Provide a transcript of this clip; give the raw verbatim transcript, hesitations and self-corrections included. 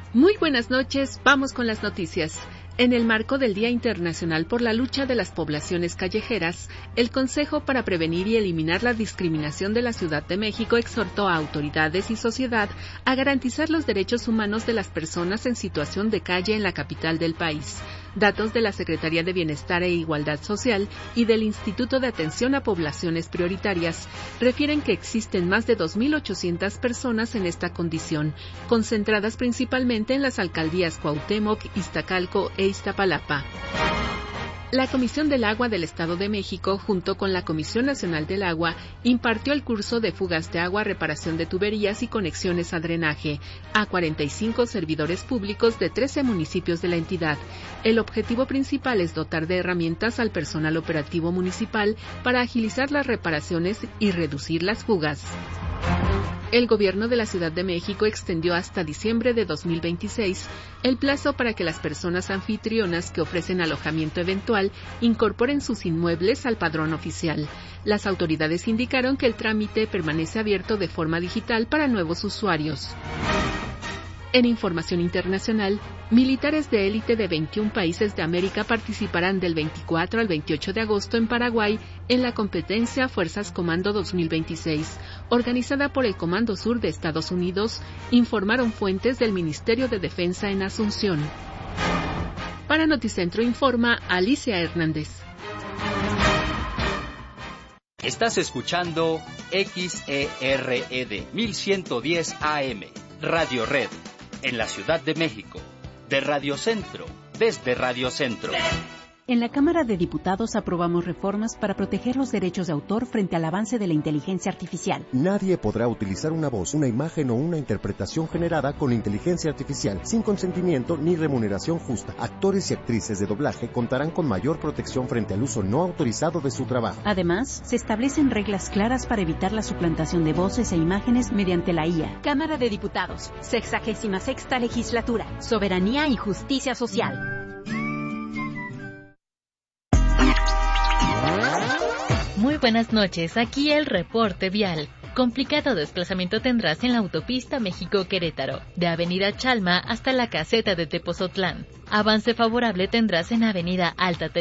Muy buenas noches, vamos con las noticias. En el marco del Día Internacional por la Lucha de las Poblaciones Callejeras, el Consejo para Prevenir y Eliminar la Discriminación de la Ciudad de México exhortó a autoridades y sociedad a garantizar los derechos humanos de las personas en situación de calle en la capital del país. Datos de la Secretaría de Bienestar e Igualdad Social y del Instituto de Atención a Poblaciones Prioritarias refieren que existen más de dos mil ochocientas personas en esta condición, concentradas principalmente en las alcaldías Cuauhtémoc, Iztacalco e Iztapalapa. La Comisión del Agua del Estado de México, junto con la Comisión Nacional del Agua, impartió el curso de fugas de agua, reparación de tuberías y conexiones a drenaje a cuarenta y cinco servidores públicos de trece municipios de la entidad. El objetivo principal es dotar de herramientas al personal operativo municipal para agilizar las reparaciones y reducir las fugas. El Gobierno de la Ciudad de México extendió hasta diciembre de dos mil veintiséis el plazo para que las personas anfitrionas que ofrecen alojamiento eventual incorporen sus inmuebles al padrón oficial. Las autoridades indicaron que el trámite permanece abierto de forma digital para nuevos usuarios. En información internacional, militares de élite de veintiún países de América participarán del veinticuatro al veintiocho de agosto en Paraguay en la competencia Fuerzas Comando dos mil veintiséis, organizada por el Comando Sur de Estados Unidos, informaron fuentes del Ministerio de Defensa en Asunción. Para Noticentro informa Alicia Hernández. Estás escuchando X E R E D mil ciento diez A M, Radio Red, en la Ciudad de México, de Radio Centro, desde Radio Centro. En la Cámara de Diputados aprobamos reformas para proteger los derechos de autor frente al avance de la inteligencia artificial. Nadie podrá utilizar una voz, una imagen o una interpretación generada con inteligencia artificial sin consentimiento ni remuneración justa. Actores y actrices de doblaje contarán con mayor protección frente al uso no autorizado de su trabajo. Además, se establecen reglas claras para evitar la suplantación de voces e imágenes mediante la I A. Cámara de Diputados, sexagésima sexta legislatura, soberanía y justicia social. Muy buenas noches, aquí el reporte vial. Complicado desplazamiento tendrás en la autopista México-Querétaro, de Avenida Chalma hasta la caseta de Tepozotlán. Avance favorable tendrás en Avenida Alta Tensión